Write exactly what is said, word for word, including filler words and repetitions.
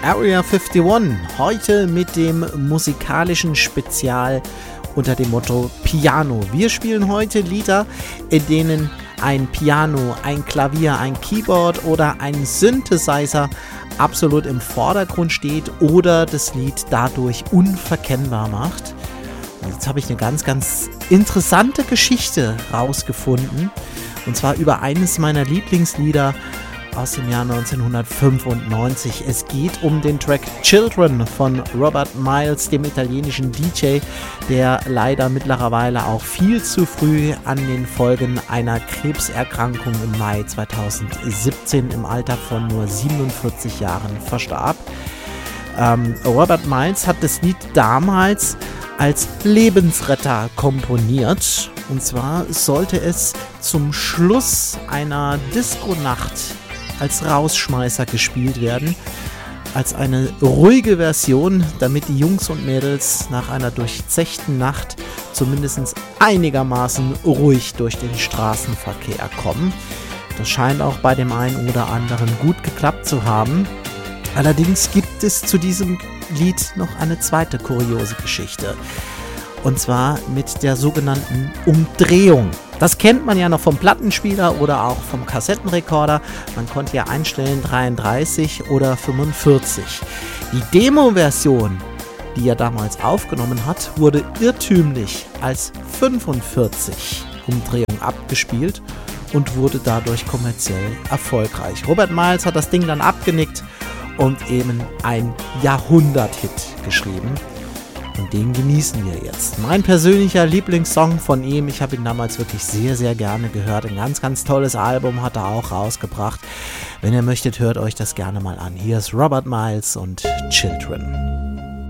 Area einundfünfzig, heute mit dem musikalischen Spezial unter dem Motto Piano. Wir spielen heute Lieder, in denen ein Piano, ein Klavier, ein Keyboard oder ein Synthesizer absolut im Vordergrund steht oder das Lied dadurch unverkennbar macht. Und jetzt habe ich eine ganz, ganz interessante Geschichte rausgefunden, und zwar über eines meiner Lieblingslieder aus dem Jahr neunzehnhundertfünfundneunzig. Es geht um den Track Children von Robert Miles, dem italienischen D J, der leider mittlerweile auch viel zu früh an den Folgen einer Krebserkrankung im Mai zweitausendsiebzehn im Alter von nur siebenundvierzig Jahren verstarb. Ähm, Robert Miles hat das Lied damals als Lebensretter komponiert, und zwar sollte es zum Schluss einer Disco-Nacht als Rausschmeißer gespielt werden, als eine ruhige Version, damit die Jungs und Mädels nach einer durchzechten Nacht zumindest einigermaßen ruhig durch den Straßenverkehr kommen. Das scheint auch bei dem einen oder anderen gut geklappt zu haben. Allerdings gibt es zu diesem Lied noch eine zweite kuriose Geschichte. Und zwar mit der sogenannten Umdrehung. Das kennt man ja noch vom Plattenspieler oder auch vom Kassettenrekorder. Man konnte ja einstellen dreiunddreißig oder fünfundvierzig. Die Demo-Version, die er damals aufgenommen hat, wurde irrtümlich als fünfundvierzig Umdrehung abgespielt und wurde dadurch kommerziell erfolgreich. Robert Miles hat das Ding dann abgenickt und eben ein Jahrhundert-Hit geschrieben. Und den genießen wir jetzt. Mein persönlicher Lieblingssong von ihm. Ich habe ihn damals wirklich sehr, sehr gerne gehört. Ein ganz, ganz tolles Album hat er auch rausgebracht. Wenn ihr möchtet, hört euch das gerne mal an. Hier ist Robert Miles und Children.